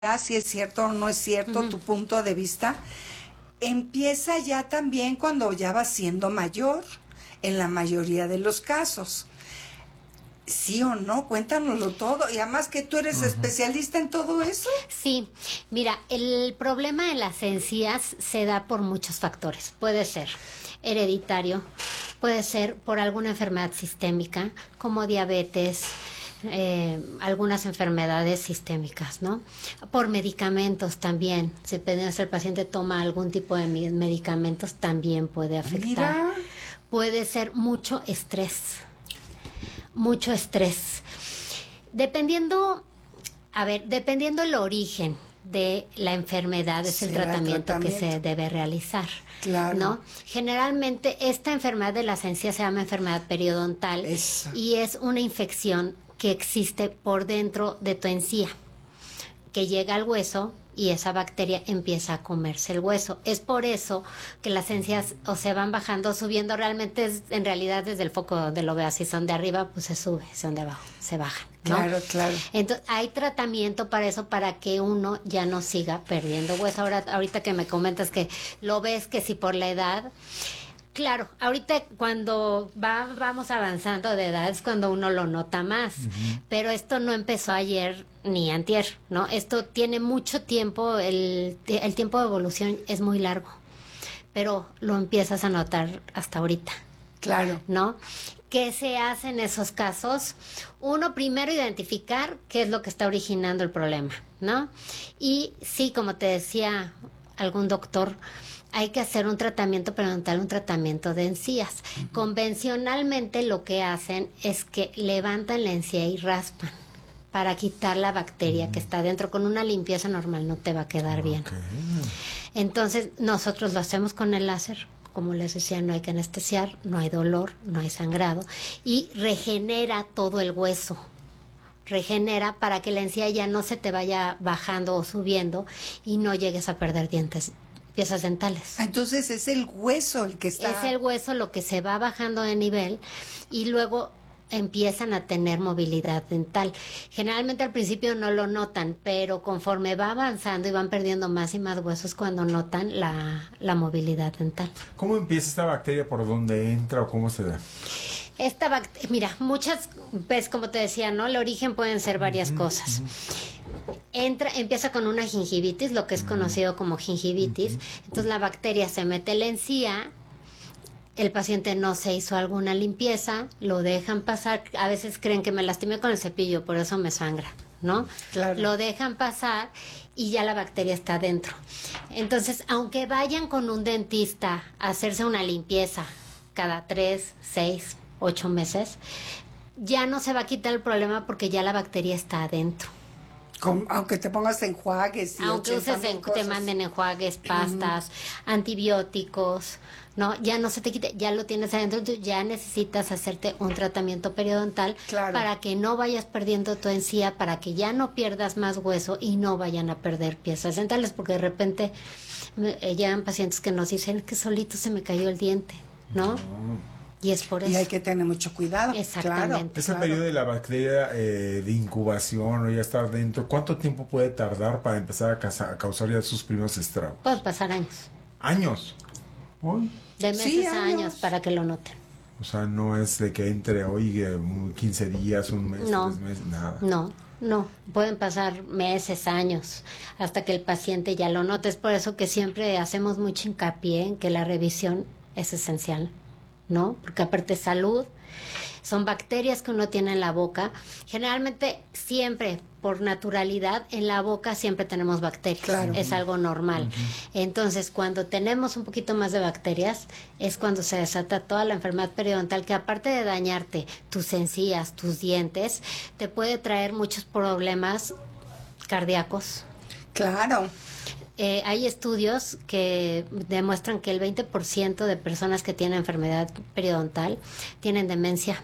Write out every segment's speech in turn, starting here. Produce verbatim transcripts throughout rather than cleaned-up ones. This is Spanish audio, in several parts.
si es cierto o no es cierto uh-huh. tu punto de vista, empieza ya también cuando ya vas siendo mayor, en la mayoría de los casos. ¿Sí o no? Cuéntanoslo todo. Y además que tú eres uh-huh. especialista en todo eso. Sí, mira, el problema en las encías se da por muchos factores. Puede ser hereditario, puede ser por alguna enfermedad sistémica, como diabetes, Eh, algunas enfermedades sistémicas, ¿no? Por medicamentos también. Si el paciente toma algún tipo de medicamentos, también puede afectar. Mira. Puede ser mucho estrés. Mucho estrés. Dependiendo, a ver, dependiendo el origen de la enfermedad, es sí, el, tratamiento el tratamiento que se debe realizar. Claro. ¿No? Generalmente esta enfermedad de las encías se llama enfermedad periodontal. Eso. Y es una infección que existe por dentro de tu encía, que llega al hueso y esa bacteria empieza a comerse el hueso. Es por eso que las encías o se van bajando, subiendo, realmente es, en realidad desde el foco donde lo veas, si son de arriba, pues se sube, si son de abajo, se bajan, ¿no? Claro, claro. Entonces, hay tratamiento para eso, para que uno ya no siga perdiendo hueso. Ahora, ahorita que me comentas que lo ves que si por la edad... Claro, ahorita cuando va, vamos avanzando de edad es cuando uno lo nota más, uh-huh. pero esto no empezó ayer ni antier, ¿no? Esto tiene mucho tiempo, el, el tiempo de evolución es muy largo, pero lo empiezas a notar hasta ahorita. Claro. ¿No? ¿Qué se hace en esos casos? Uno, primero identificar qué es lo que está originando el problema, ¿no? Y sí, como te decía algún doctor, hay que hacer un tratamiento periodontal, un tratamiento de encías. Uh-huh. Convencionalmente lo que hacen es que levantan la encía y raspan para quitar la bacteria uh-huh. que está dentro. Con una limpieza normal no te va a quedar okay. bien. Entonces nosotros lo hacemos con el láser. Como les decía, no hay que anestesiar, no hay dolor, no hay sangrado y regenera todo el hueso. Regenera para que la encía ya no se te vaya bajando o subiendo y no llegues a perder dientes, piezas dentales. Entonces es el hueso el que está... Es el hueso lo que se va bajando de nivel y luego empiezan a tener movilidad dental. Generalmente al principio no lo notan, pero conforme va avanzando y van perdiendo más y más huesos cuando notan la, la movilidad dental. ¿Cómo empieza esta bacteria? ¿Por dónde entra o cómo se da? Esta bacteria, mira, muchas, pues como te decía, ¿no? El origen pueden ser varias uh-huh, cosas. Uh-huh. Entra, empieza con una gingivitis, lo que es uh-huh. conocido como gingivitis. Uh-huh. Entonces la bacteria se mete en la encía, el paciente no se hizo alguna limpieza, lo dejan pasar, a veces creen que me lastimé con el cepillo, por eso me sangra, ¿no? Claro. Lo dejan pasar y ya la bacteria está dentro. Entonces, aunque vayan con un dentista a hacerse una limpieza cada tres, seis, ocho meses, ya no se va a quitar el problema porque ya la bacteria está adentro. Con, aunque te pongas enjuagues y aunque uses en, te manden enjuagues, pastas, uh-huh. antibióticos, no, ya no se te quite, ya lo tienes adentro, entonces ya necesitas hacerte un tratamiento periodontal claro. para que no vayas perdiendo tu encía, para que ya no pierdas más hueso y no vayan a perder piezas dentales, porque de repente eh, llegan pacientes que nos dicen que solito se me cayó el diente, ¿no? Uh-huh. Y es por eso. Y hay que tener mucho cuidado. Exactamente. Claro, Ese claro. periodo de la bacteria eh, de incubación o ya estar dentro, ¿cuánto tiempo puede tardar para empezar a, casa, a causar ya sus primeros estragos? Puede pasar años. ¿Años? ¿Uy? De meses sí, a años. años para que lo noten. O sea, no es de que entre hoy quince días, un mes, no, tres meses, nada. No, no. Pueden pasar meses, años, hasta que el paciente ya lo note. Es por eso que siempre hacemos mucho hincapié en que la revisión es esencial, ¿no? Porque aparte salud, son bacterias que uno tiene en la boca. Generalmente, siempre, por naturalidad, en la boca siempre tenemos bacterias. Claro. Es algo normal. Uh-huh. Entonces, cuando tenemos un poquito más de bacterias, es cuando se desata toda la enfermedad periodontal, que aparte de dañarte tus encías, tus dientes, te puede traer muchos problemas cardíacos. Claro. Eh, hay estudios que demuestran que el veinte por ciento de personas que tienen enfermedad periodontal tienen demencia.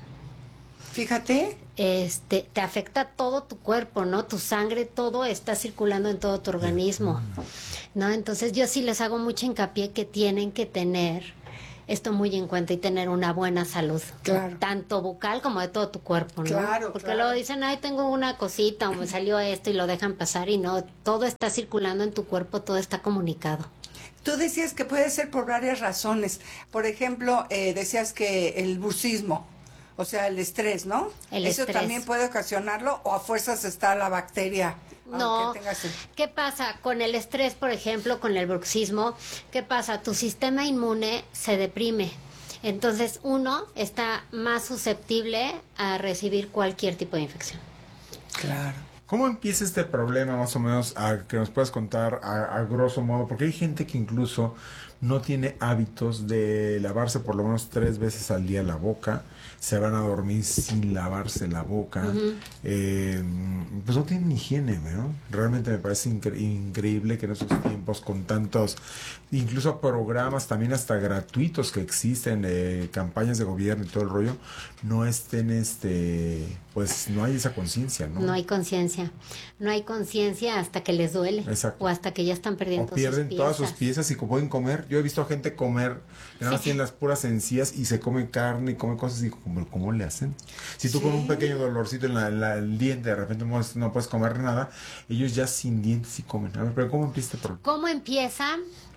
Fíjate. Este, te afecta todo tu cuerpo, ¿no? Tu sangre, todo está circulando en todo tu organismo, ¿no? Entonces yo sí les hago mucho hincapié que tienen que tener esto muy en cuenta y tener una buena salud. Claro. Tanto bucal como de todo tu cuerpo, ¿no? Claro, Porque claro. luego dicen, ay, tengo una cosita o me salió esto y lo dejan pasar y no, todo está circulando en tu cuerpo, todo está comunicado. Tú decías que puede ser por varias razones. Por ejemplo, eh, decías que el bruxismo, o sea, el estrés, ¿no? El Eso estrés. también puede ocasionarlo o a fuerzas está la bacteria. No, aunque tengas el- ¿qué pasa con el estrés, por ejemplo, con el bruxismo? ¿Qué pasa? Tu sistema inmune se deprime. Entonces, uno está más susceptible a recibir cualquier tipo de infección. Claro. ¿Cómo empieza este problema más o menos a que nos puedas contar a, a grosso modo? Porque hay gente que incluso no tiene hábitos de lavarse por lo menos tres veces al día la boca, se van a dormir sin lavarse la boca, uh-huh. eh, pues no tienen higiene, ¿no? Realmente me parece incre- increíble que en esos tiempos con tantos, incluso programas también hasta gratuitos que existen, eh, campañas de gobierno y todo el rollo, no estén, este, pues no hay esa conciencia, ¿no? No hay conciencia, no hay conciencia hasta que les duele. Exacto. O hasta que ya están perdiendo o pierden sus piezas. todas sus piezas y pueden comer. Yo he visto a gente comer, que nada más Sí. tienen las puras encías y se come carne y come cosas y digo, ¿cómo, cómo le hacen? Si tú Sí. con un pequeño dolorcito en, la, en la- el diente de repente no, no puedes comer nada, ellos ya sin dientes sí comen. A ver, pero ¿cómo empieza este problema? ¿Cómo empieza?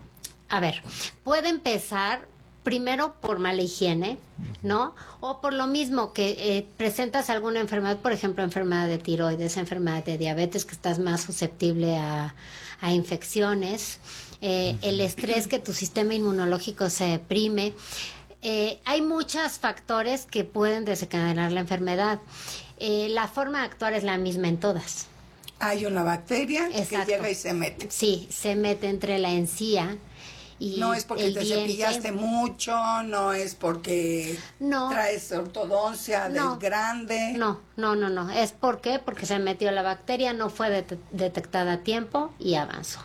A ver, puede empezar primero por mala higiene, ¿no? O por lo mismo que eh, presentas alguna enfermedad, por ejemplo, enfermedad de tiroides, enfermedad de diabetes, que estás más susceptible a, a infecciones, eh, el estrés, que tu sistema inmunológico se deprime. Eh, hay muchos factores que pueden desencadenar la enfermedad. Eh, la forma de actuar es la misma en todas. Hay una bacteria Exacto. que llega y se mete. Sí, se mete entre la encía y No es porque el te diente. cepillaste mucho, no es porque No. traes ortodoncia No. del grande. No, no, no, no. ¿Es por qué? Porque se metió la bacteria, no fue det- detectada a tiempo y avanzó.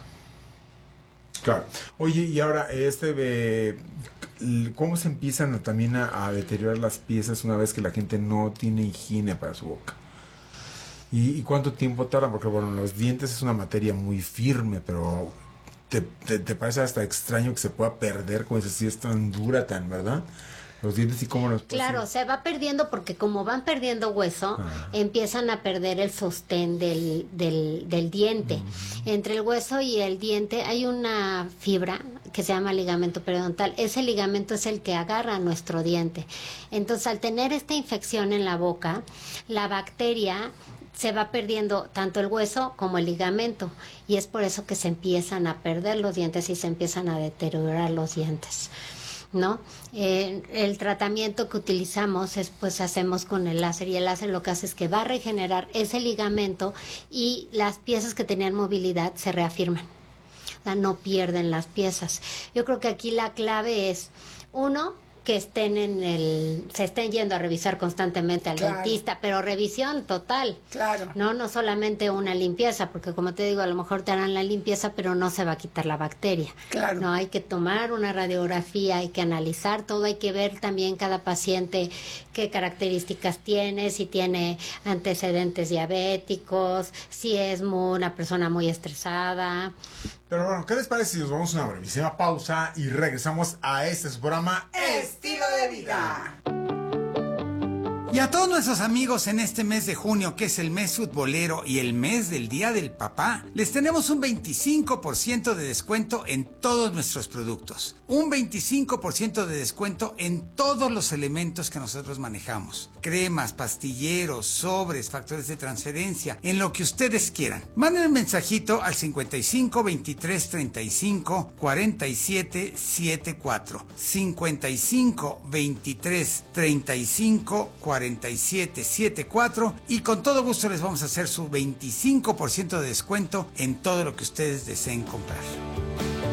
Claro. Oye, y ahora, este, eh, ¿cómo se empiezan a- también a, a deteriorar las piezas una vez que la gente no tiene higiene para su boca? ¿Y, y cuánto tiempo tardan? Porque, bueno, los dientes es una materia muy firme, pero te, te, te parece hasta extraño que se pueda perder, como dices, si es tan dura, tan, ¿verdad? Los dientes y cómo los... Claro, se va perdiendo porque como van perdiendo hueso, Ah. empiezan a perder el sostén del, del, del diente. Uh-huh. Entre el hueso y el diente hay una fibra que se llama ligamento periodontal. Ese ligamento es el que agarra nuestro diente. Entonces, al tener esta infección en la boca, la bacteria se va perdiendo tanto el hueso como el ligamento, y es por eso que se empiezan a perder los dientes y se empiezan a deteriorar los dientes, ¿no? Eh, el tratamiento que utilizamos es, pues, hacemos con el láser, y el láser lo que hace es que va a regenerar ese ligamento y las piezas que tenían movilidad se reafirman, o sea, no pierden las piezas. Yo creo que aquí la clave es, uno, que estén en el, se estén yendo a revisar constantemente al Claro. dentista, pero revisión total. Claro. No, no solamente una limpieza, porque como te digo, a lo mejor te harán la limpieza, pero no se va a quitar la bacteria. Claro. No, hay que tomar una radiografía, hay que analizar todo, hay que ver también cada paciente qué características tiene, si tiene antecedentes diabéticos, si es muy, una persona muy estresada. Pero bueno, ¿qué les parece si nos vamos a una brevísima pausa y regresamos a este su programa Estilo de vida. Y a todos nuestros amigos en este mes de junio, que es el mes futbolero y el mes del Día del Papá, les tenemos un veinticinco por ciento de descuento en todos nuestros productos. Un veinticinco por ciento de descuento en todos los elementos que nosotros manejamos. Cremas, pastilleros, sobres, factores de transferencia, en lo que ustedes quieran. Manden un mensajito al cincuenta y cinco, veintitrés, treinta y cinco, cuarenta y siete, setenta y cuatro. cincuenta y cinco, veintitrés, treinta y cinco, cuarenta y siete, setenta y cuatro, y con todo gusto les vamos a hacer su veinticinco por ciento de descuento en todo lo que ustedes deseen comprar.